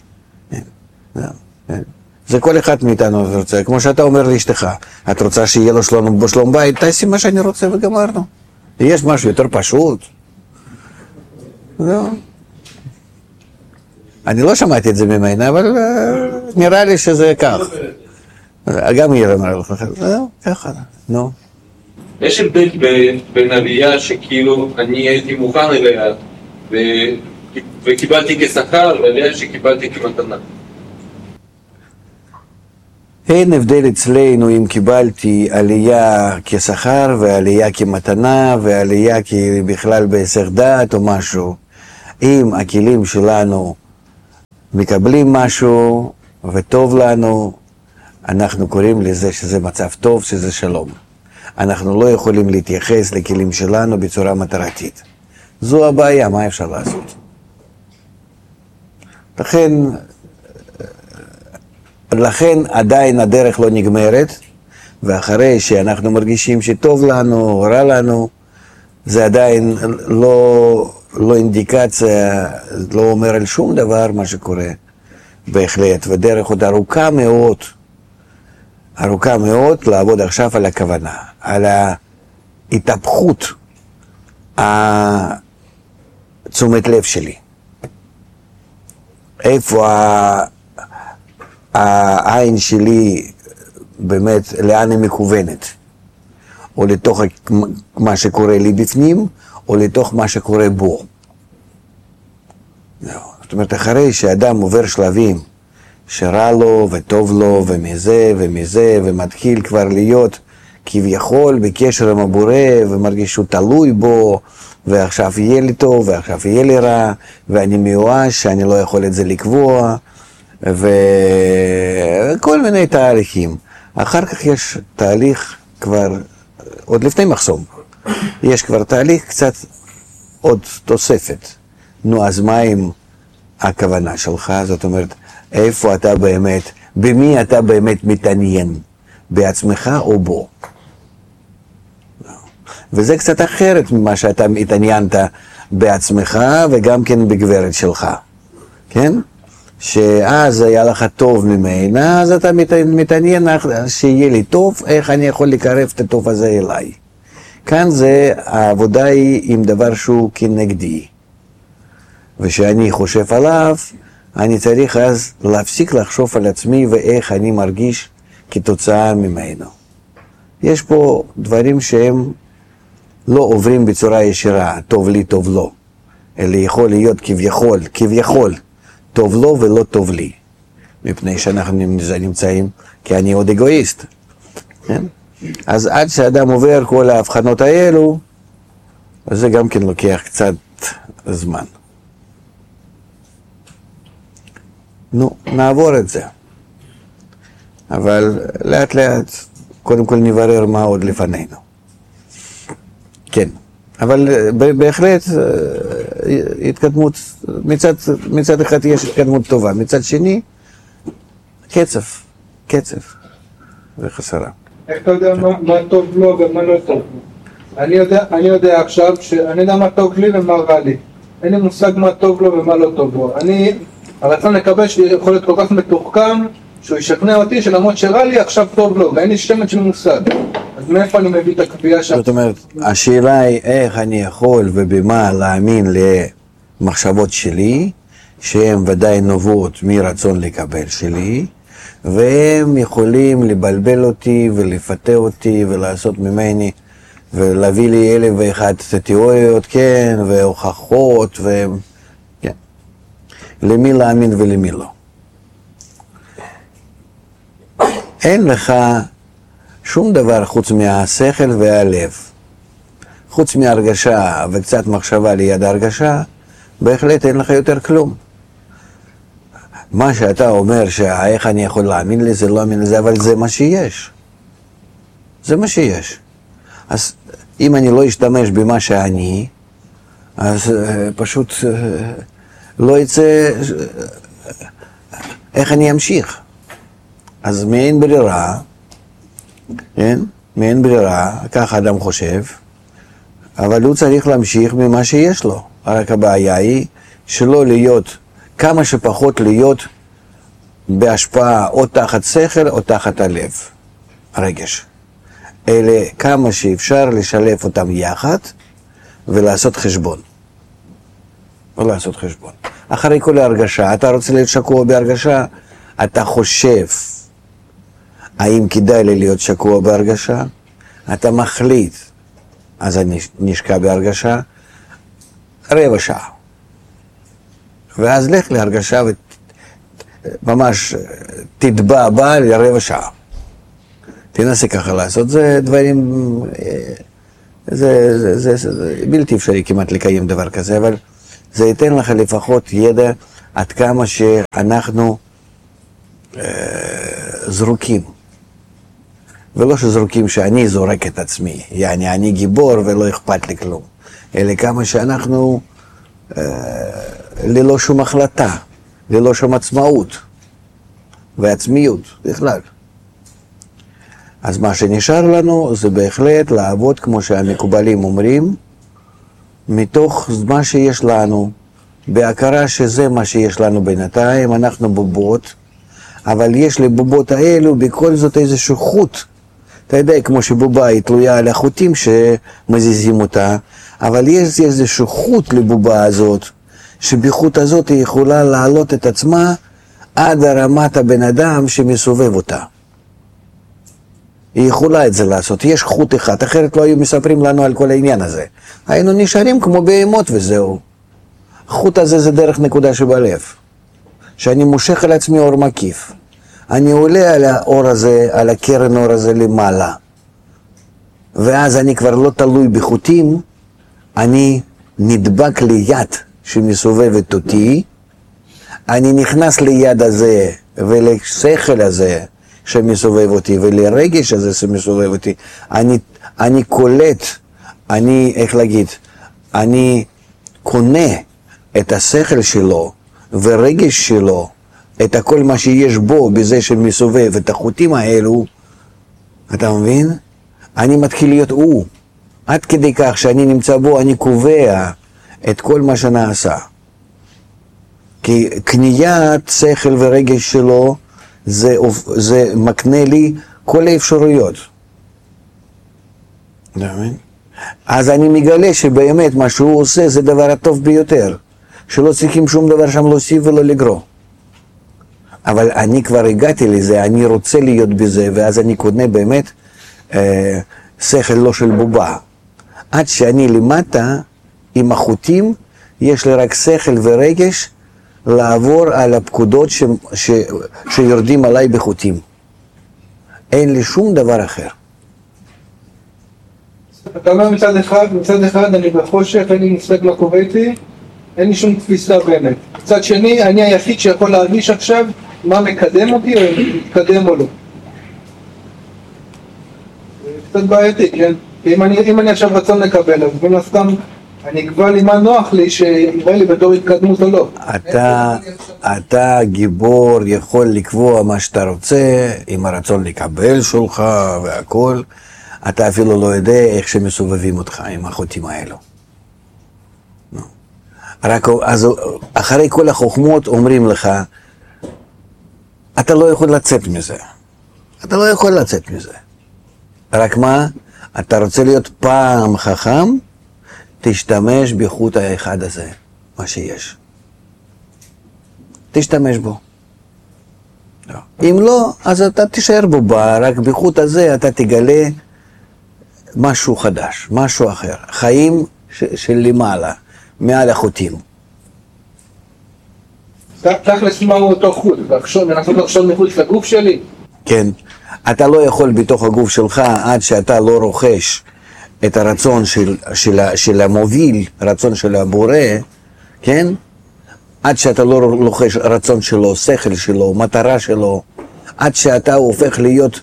זה כל אחד מאיתנו רוצה, כמו שאתה אומר לאשתך, את רוצה שיהיה לו שלום בית, תעשי מה שאני רוצה וגמרנו. יש משהו יותר פשוט. זהו. אני לא שמעתי את זה ממנה, אבל נראה לי שזה כך. גם היא אמרה לך, זהו, ככה, נו. יש הבדל בין עלייה שכאילו אני הייתי מוכן אליה וקיבלתי כשכר, ועלייה שקיבלתי כמתנה. אין הבדל אצלנו אם קיבלתי עלייה כשכר ועלייה כמתנה ועלייה בכלל בהיסח דעת או משהו. אם הכלים שלנו מקבלים משהו וטוב לנו, אנחנו קוראים לזה שזה מצב טוב, שזה שלום. אנחנו לא יכולים להתייחס לכלים שלנו בצורה מטרתית. זו הבעיה, מה אפשר לעשות? לכן עדיין הדרך לא נגמרת, ואחרי שאנחנו מרגישים שטוב לנו, רע לנו, זה עדיין לא אינדיקציה, לא אומר על שום דבר מה שקורה בהחלט, ודרך עוד ארוכה מאוד לעבוד עכשיו על הכוונה, על ההתהפכות תשומת לב שלי. איפה העין שלי באמת, לאן היא מכוונת? או לתוך מה שקורה לי בפנים, או לתוך מה שקורה בו. זאת אומרת, אחרי שאדם עובר שלבים שרע לו וטוב לו ומזה, ומתחיל כבר להיות כביכול בקשר עם הבורא, ומרגיש שהוא תלוי בו, ועכשיו יהיה לי טוב, ועכשיו יהיה לי רע, ואני מיואש, שאני לא יכול את זה לקבוע, וכל מיני תהליכים. אחר כך יש תהליך כבר, עוד לפני מחסום, יש כבר תהליך קצת עוד תוספת. נו, אז מה עם הכוונה שלך? זאת אומרת, איפה אתה באמת, במי אתה באמת מתעניין? בעצמך או בו? וזה קצת אחרת ממה שאתה התעניינת בעצמך וגם כן בגברת שלך, כן? שאז היה לך טוב ממנה, אז אתה מתעניין שיהיה לי טוב, איך אני יכול לקרב את הטוב הזה אליי. כאן זה, העבודה היא עם דבר שהוא כנגדי. ושאני חושב עליו, אני צריך אז להפסיק לחשוב על עצמי ואיך אני מרגיש כתוצאה ממנו. יש פה דברים שהם לא עוברים בצורה ישירה, טוב לי, טוב לו. אלא יכול להיות כביכול, טוב לו ולא טוב לי. מפני שאנחנו נמצאים, כי אני עוד אגואיסט. כן? אז עד שאדם עובר כל ההבחנות האלו, אז זה גם כן לוקח קצת זמן. נו, נעבור את זה. אבל לאט לאט, קודם כל נברר מה עוד לפנינו. כן, אבל בהחלט התקדמות, מצד אחד יש התקדמות טובה, מצד שני, קצב וחסרה. איך אתה יודע מה טוב לו ומה לא טוב לו? אני יודע עכשיו שאני יודע מה טוב לי ומה רע לי. אין לי מושג מה טוב לו ומה לא טוב לו. הרצון לקבל שיכול להיות כל כך מתוחכם, שהוא ישכנע אותי שלמרות שרע לי עכשיו טוב לו, ואין לי שמץ של מושג. אז מאיפה אני מביא את הקביעה שם? זאת אומרת, השאלה היא איך אני יכול ובמה להאמין למחשבות שלי, שהן ודאי נובעות מרצון לקבל שלי, והם יכולים לבלבל אותי ולפתה אותי ולעשות ממני, ולהביא לי 1001 תיאוריות, כן, והוכחות, כן. למי להאמין ולמי לא. אין לך שום דבר חוץ מהשכל והלב. חוץ מהרגשה וקצת מחשבה ליד הרגשה, בהחלט אין לך יותר כלום. מה שאתה אומר שאיך אני יכול להאמין לזה, לא להאמין לזה, אבל זה מה שיש. זה מה שיש. אז אם אני לא אשתמש במה שאני, אז פשוט לא יצא, איך אני אמשיך? אז מאין ברירה, כן? מאין ברירה, כך אדם חושב, אבל הוא צריך להמשיך ממה שיש לו. רק הבעיה היא שלא להיות, כמה שפחות להיות בהשפעה או תחת שכל או תחת הלב, הרגש. אלה כמה שאפשר לשלב אותם יחד ולעשות חשבון. ולעשות חשבון. אחרי כל ההרגשה, אתה רוצה להיות שקוע בהרגשה, אתה חושב האם כדאי לי להיות שקוע בהרגשה, אתה מחליט, אז אני נשקע בהרגשה, רבע שעה. ואז לך להרגשה וממש תטבע בה לרבע שעה. תנסה ככה לעשות, זה דברים, זה בלתי אפשרי כמעט לקיים דבר כזה, אבל זה ייתן לך לפחות ידע עד כמה שאנחנו זרוקים. ולא שזרוקים שאני זורק את עצמי, יעני אני גיבור ולא אכפת לי כלום, אלא כמה שאנחנו ללא שום החלטה, ללא שום עצמאות ועצמיות בכלל. אז מה שנשאר לנו זה בהחלט לעבוד כמו שהמקובלים אומרים, מתוך מה שיש לנו, בהכרה שזה מה שיש לנו בינתיים, אנחנו בובות, אבל יש לבובות האלו בכל זאת איזשהו חוט. אתה יודע, כמו שבובה היא תלויה על החוטים שמזיזים אותה, אבל יש איזשהו חוט לבובה הזאת, שבחוט הזאת היא יכולה להעלות את עצמה עד הרמת הבן אדם שמסובב אותה. היא יכולה את זה לעשות, יש חוט אחד, אחרת לא היו מספרים לנו על כל העניין הזה. היינו נשארים כמו בהמות וזהו. החוט הזה זה דרך נקודה שבלב, שאני מושך על עצמי אור מקיף. אני עולה על האור הזה, על הקרן אור הזה למעלה. ואז אני כבר לא תלוי בחוטים, אני נדבק ליד שמסובבת אותי, אני נכנס ליד הזה ולשכל הזה שמסובב אותי ולרגש הזה שמסובב אותי, אני קולט, איך להגיד, אני קונה את השכל שלו ורגש שלו, את הכל מה שיש בו בזה שמסובב את החוטים האלו, אתה מבין? אני מתחיל להיות הוא, עד כדי כך שאני נמצא בו, אני קובע את כל מה שנעשה. כי קניית שכל ורגש שלו זה מקנה לי כל האפשרויות. אתה מבין? אז אני מגלה שבאמת מה שהוא עושה זה דבר הטוב ביותר, שלא צריכים שום דבר שם להוסיף ולא לגרוע. אבל אני כבר הגעתי לזה, אני רוצה להיות בזה, ואז אני קונה באמת שכל לא של בובה. עד שאני למטה, עם החוטים, יש לי רק שכל ורגש לעבור על הפקודות שיורדים עליי בחוטים. אין לי שום דבר אחר. אתה אומר מצד אחד אני בחושך, אין לי מושג מה קורה איתי, אין לי שום תפיסה באמת. מצד שני, אני היחיד שיכול להרגיש עכשיו מה מקדם אותי או מתקדם או לא. זה קצת בעייתי, כן? אם אני עכשיו רצון לקבל, אז בין הסתם אני אקבע לי מה נוח לי שיראה לי בתור התקדמות או לא. אתה גיבור יכול לקבוע מה שאתה רוצה, עם הרצון לקבל שלך והכל. אתה אפילו לא יודע איך שמסובבים אותך עם החוטים האלו. רק אז אחרי כל החוכמות אומרים לך, אתה לא יכול לצאת מזה. אתה לא יכול לצאת מזה. רק מה? אתה רוצה להיות פעם חכם? תשתמש בחוט האחד הזה, מה שיש. תשתמש בו. אם לא, אז אתה תישאר בו, רק בחוט הזה אתה תגלה משהו חדש, משהו אחר. חיים של למעלה, מעל החוטים. תכלס מהו אותו חוט? לנסות לחשוב מחוץ לגוף שלי? כן. אתה לא יכול בתוך הגוף שלך עד שאתה לא רוכש את הרצון של המוביל, רצון של הבורא, כן? עד שאתה לא רוכש רצון שלו, שכל שלו, מטרה שלו, עד שאתה הופך להיות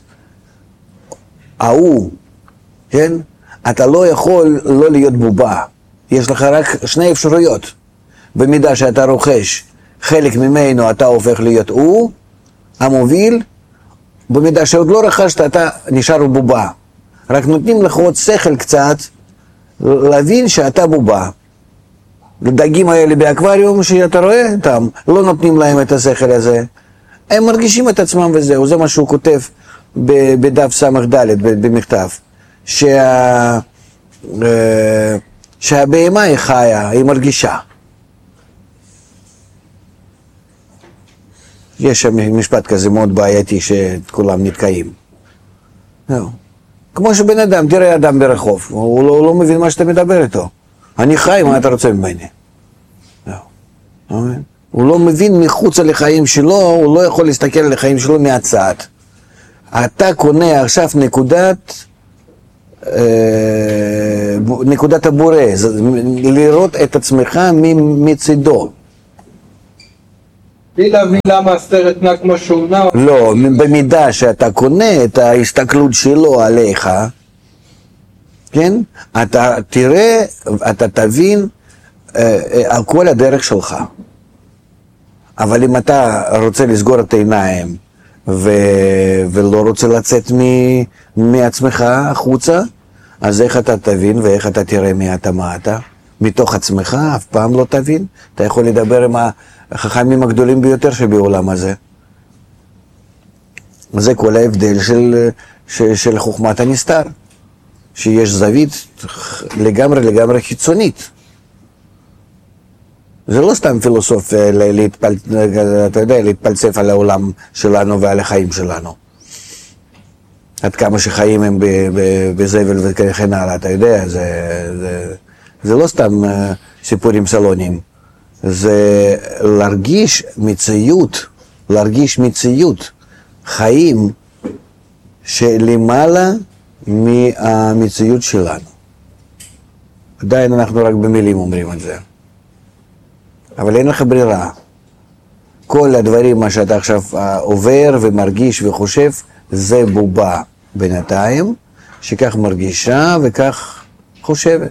ההוא, כן? אתה לא יכול לא להיות בובה. יש לך רק שני אפשרויות. במידה שאתה רוכש חלק ממנו, אתה הופך להיות הוא, המוביל. במידה שעוד לא רכשת, אתה נשאר בובה. רק נותנים לך עוד שכל קצת, להבין שאתה בובה. לדגים האלה באקווריום שאתה רואה אותם, לא נותנים להם את השכל הזה. הם מרגישים את עצמם וזהו, זה מה שהוא כותב בדף סמך ד' במכתב. שהבהמה היא חיה, היא מרגישה. יש שם משפט כזה מאוד בעייתי שכולם נתקעים. זהו. כמו שבן אדם, תראה אדם ברחוב, הוא לא מבין מה שאתה מדבר איתו. אני חי, מה אתה רוצה ממני? זהו. הוא לא מבין מחוץ לחיים שלו, הוא לא יכול להסתכל על החיים שלו מהצד. אתה קונה עכשיו נקודת הבורא, לראות את עצמך מצידו. בלי להבין למה הסרט נע כמו שהוא נע. לא, במידה שאתה קונה את ההסתכלות שלו עליך, כן? אתה תראה, אתה תבין על כל הדרך שלך. אבל אם אתה רוצה לסגור את העיניים ולא רוצה לצאת מעצמך החוצה, אז איך אתה תבין ואיך אתה תראה מי אתה, מה אתה? מתוך עצמך אף פעם לא תבין. אתה יכול לדבר עם החכמים הגדולים ביותר שבעולם הזה. זה כל ההבדל של חוכמת הנסתר, שיש זווית לגמרי חיצונית. זה לא סתם פילוסוף אתה יודע, להתפלסף על העולם שלנו ועל החיים שלנו. עד כמה שחיים הם בזבל וכן הלאה, אתה יודע, זה לא סתם סיפורים סלוניים. זה להרגיש מציאות, חיים שלמעלה מהמציאות שלנו. עדיין אנחנו רק במילים אומרים את זה. אבל אין לך ברירה. כל הדברים מה שאתה עכשיו עובר ומרגיש וחושב, זה בובה בינתיים, שכך מרגישה וכך חושבת.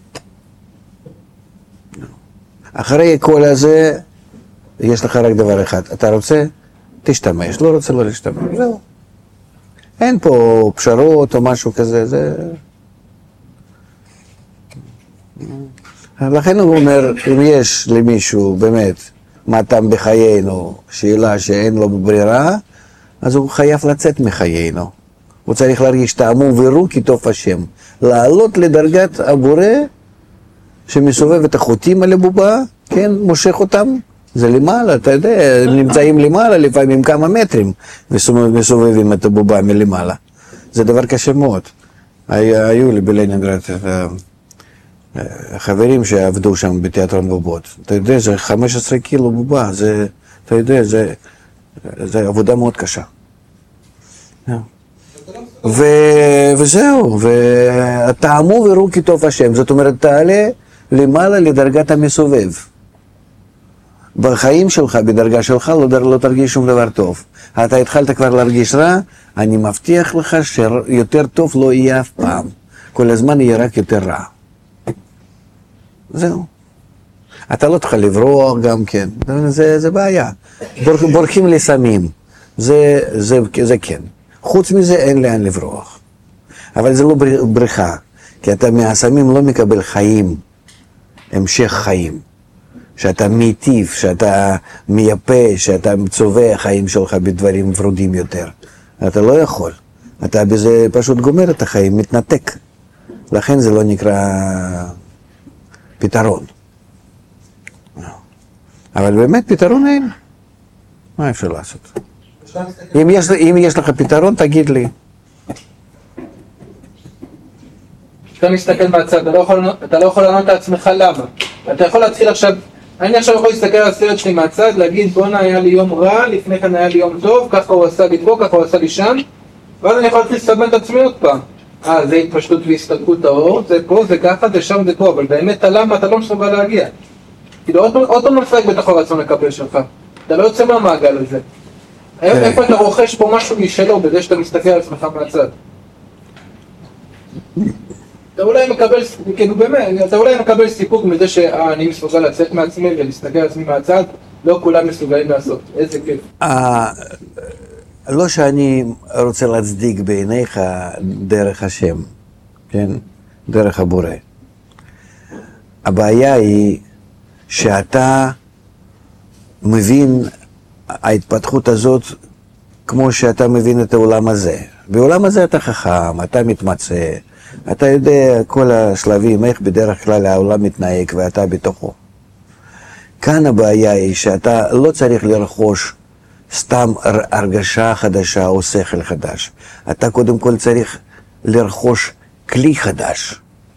אחרי כל הזה, יש לך רק דבר אחד. אתה רוצה? תשתמש. לא רוצה? לא להשתמש. זהו. אין פה פשרות או משהו כזה. זה... לכן הוא אומר, אם יש למישהו באמת מה טעם בחיינו, שאלה שאין לו ברירה, אז הוא חייב לצאת מחיינו. הוא צריך להרגיש טעמו ורו כי טוב השם. לעלות לדרגת הבורא שמסובב את החוטים על הבובה, כן, מושך אותם, זה למעלה, אתה יודע, הם נמצאים למעלה לפעמים כמה מטרים, מסובבים את הבובה מלמעלה. זה דבר קשה מאוד. היו לי בלנינגרד חברים שעבדו שם בתיאטרון בובות. אתה יודע, זה 15 קילו בובה, זה, אתה יודע, זה עבודה מאוד קשה. וזהו, וטעמו וראו כי טוב השם, זאת אומרת, תעלה למעלה לדרגת המסובב. בחיים שלך, בדרגה שלך, לא תרגיש שום דבר טוב. אתה התחלת כבר להרגיש רע, אני מבטיח לך שיותר טוב לא יהיה אף פעם. כל הזמן יהיה רק יותר רע. זהו. אתה לא תוכל לברוח גם כן, זה בעיה. בורחים לסמים, זה כן. חוץ מזה אין לאן לברוח. אבל זה לא בריחה, כי אתה מהסמים לא מקבל חיים, המשך חיים. שאתה מיטיב, שאתה מייפה, שאתה צובע חיים שלך בדברים ורודים יותר. אתה לא יכול. אתה בזה פשוט גומר את החיים, מתנתק. לכן זה לא נקרא פתרון. אבל באמת פתרון אין. מה אפשר לעשות? אם יש לך פתרון, תגיד לי. אתה מסתכל מהצד, אתה לא יכול לענות לעצמך למה. אתה יכול להתחיל עכשיו, אני עכשיו יכול להסתכל על הסרט שלי מהצד, להגיד בונה היה לי יום רע, לפני כן היה לי יום טוב, ככה הוא עשה לי פה, ככה הוא עשה לי שם, ואז אני יכול להתחיל לסתמן את עצמי עוד פעם. זה התפשטות והסתלקות האור, זה פה, זה ככה, זה שם, זה פה, אבל באמת הלמה אתה לא מסוגל להגיע. כאילו עוד פעם נפרק בתוך הרצון לקבל שלך, אתה לא יוצא מהמעגל הזה. איפה אתה רוכש פה משהו משלו בזה שאתה מסתכל על עצמך מהצד? אתה אולי מקבל, כאילו באמת, אתה אולי מקבל סיפוק מזה שאני מסוגל לצאת מעצמי ולהסתכל על עצמי מהצד, לא כולם מסוגלים לעשות, איזה כיף. לא שאני רוצה להצדיק בעיניך דרך השם, כן? דרך הבורא. הבעיה היא שאתה מבין ההתפתחות הזאת כמו שאתה מבין את העולם הזה. בעולם הזה אתה חכם, אתה מתמצא, אתה יודע כל השלבים, איך בדרך כלל העולם מתנהג ואתה בתוכו. כאן הבעיה היא שאתה לא צריך לרכוש סתם הרגשה חדשה או שכל חדש. אתה קודם כל צריך לרכוש כלי חדש.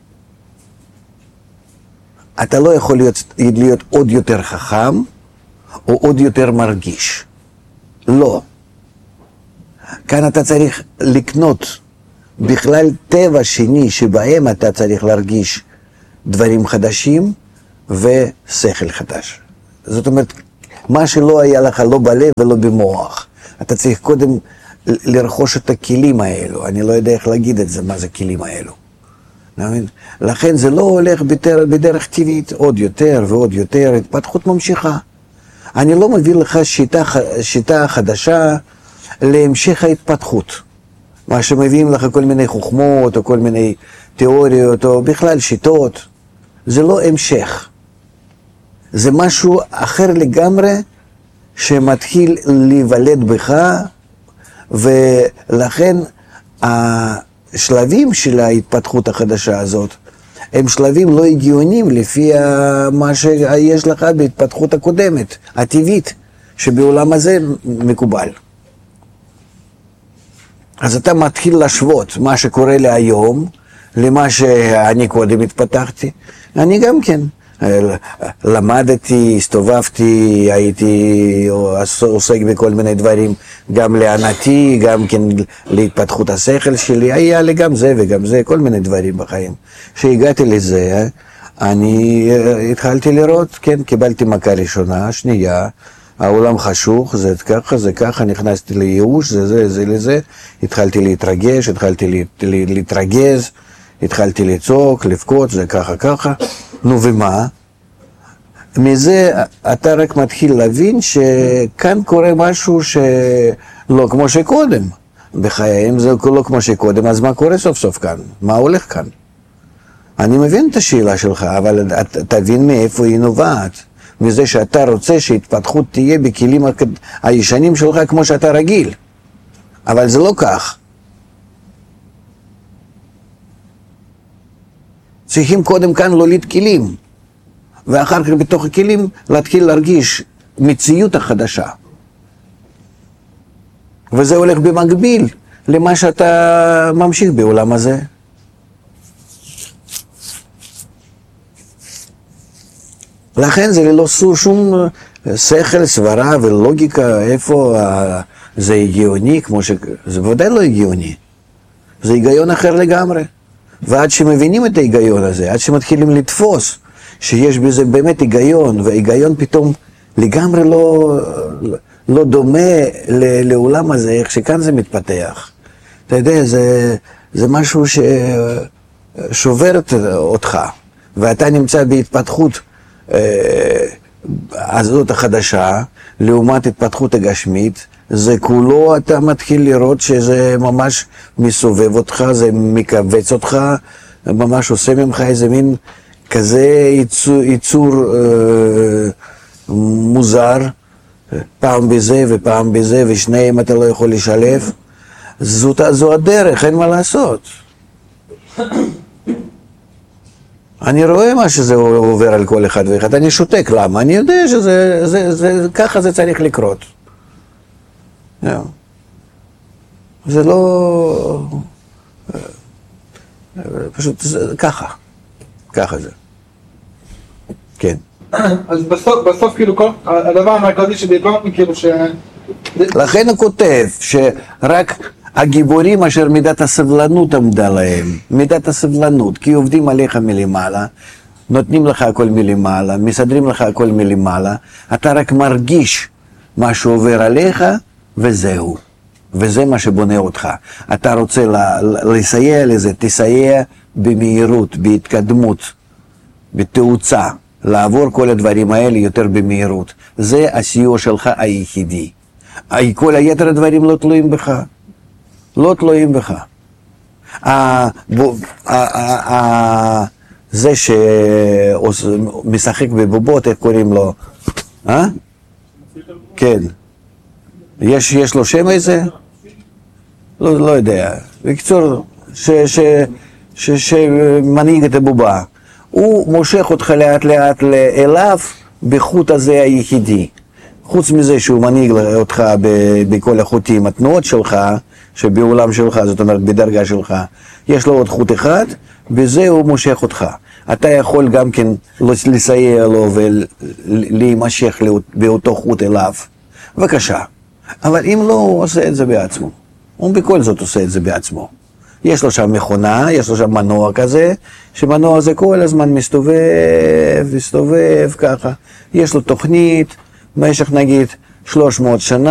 אתה לא יכול להיות עוד יותר חכם או עוד יותר מרגיש. לא. כאן אתה צריך לקנות בכלל טבע שני שבהם אתה צריך להרגיש דברים חדשים ושכל חדש. זאת אומרת, מה שלא היה לך לא בלב ולא במוח. אתה צריך קודם לרכוש את הכלים האלו. אני לא יודע איך להגיד את זה, מה זה הכלים האלו. לכן זה לא הולך בדרך טבעית, עוד יותר ועוד יותר, התפתחות ממשיכה. אני לא מביא לך שיטה חדשה להמשך ההתפתחות. מה שמביאים לך כל מיני חוכמות או כל מיני תיאוריות או בכלל שיטות, זה לא המשך. זה משהו אחר לגמרי שמתחיל להיוולד בך, ולכן השלבים של ההתפתחות החדשה הזאת הם שלבים לא הגיוניים לפי מה שיש לך בהתפתחות הקודמת, הטבעית, שבעולם הזה מקובל. אז אתה מתחיל להשוות מה שקורה לי היום למה שאני קודם התפתחתי. אני גם כן למדתי, הסתובבתי, הייתי עוסק בכל מיני דברים, גם לענתי, גם כן להתפתחות השכל שלי, היה לי גם זה וגם זה, כל מיני דברים בחיים. כשהגעתי לזה, אני התחלתי לראות, כן, קיבלתי מכה ראשונה, שנייה, העולם חשוך, זה ככה, זה ככה, נכנסתי לייאוש, זה לזה, התחלתי להתרגש, התחלתי להתרגז, התחלתי לצעוק, לבכות, זה ככה, ככה. נו ומה? מזה אתה רק מתחיל להבין שכאן קורה משהו שלא כמו שקודם. בחיים זה לא כמו שקודם, אז מה קורה סוף סוף כאן? מה הולך כאן? אני מבין את השאלה שלך, אבל תבין מאיפה היא נובעת. מזה שאתה רוצה שהתפתחות תהיה בכלים הישנים שלך כמו שאתה רגיל. אבל זה לא כך. צריכים קודם כאן להוליד כלים, ואחר כך בתוך הכלים להתחיל להרגיש מציאות החדשה. וזה הולך במקביל למה שאתה ממשיך בעולם הזה. לכן זה ללא שום שכל, סברה ולוגיקה, איפה זה הגיוני, כמו זה בוודאי לא הגיוני. זה היגיון אחר לגמרי. ועד שמבינים את ההיגיון הזה, עד שמתחילים לתפוס שיש בזה באמת היגיון, וההיגיון פתאום לגמרי לא דומה לעולם הזה, איך שכאן זה מתפתח. אתה יודע, זה משהו ששובר אותך, ואתה נמצא בהתפתחות הזאת החדשה, לעומת התפתחות הגשמית, זה כולו אתה מתחיל לראות שזה ממש מסובב אותך, זה מקבץ אותך, ממש עושה ממך איזה מין כזה ייצור מוזר, פעם בזה ופעם בזה, ושניהם אתה לא יכול לשלב. זו הדרך, אין מה לעשות. אני רואה מה שזה עובר על כל אחד ואחד, אני שותק, למה? אני יודע ככה זה צריך לקרות. זה לא... פשוט ככה. ככה זה. כן. אז בסוף כאילו הדבר המרכזי שדיברנו כאילו ש... לכן הוא כותב שרק הגיבורים אשר מידת הסבלנות עמדה להם, מידת הסבלנות, כי עובדים עליך מלמעלה, נותנים לך הכל מלמעלה, מסדרים לך הכל מלמעלה, אתה רק מרגיש מה שעובר עליך וזהו. וזה מה שבונה אותך. אתה רוצה לסייע לזה, תסייע במהירות, בהתקדמות, בתאוצה, לעבור כל הדברים האלה יותר במהירות. זה הסיוע שלך היחידי. כל היתר הדברים לא תלויים בך. לא תלויים בך. זה שמשחק בבובות, איך קוראים לו? כן. יש לו שם איזה? לא יודע. בקיצור, שמנהיג את הבובה. הוא מושך אותך לאט לאט אליו בחוט הזה היחידי. חוץ מזה שהוא מנהיג אותך בכל החוטים, התנועות שלך, שבעולם שלך, זאת אומרת בדרגה שלך, יש לו עוד חוט אחד, בזה הוא מושך אותך. אתה יכול גם כן לסייע לו ולהימשך באותו חוט אליו. בבקשה. אבל אם לא, הוא עושה את זה בעצמו. הוא בכל זאת עושה את זה בעצמו. יש לו שם מכונה, יש לו שם מנוע כזה, שמנוע הזה כל הזמן מסתובב ככה. יש לו תוכנית, במשך נגיד 300 שנה,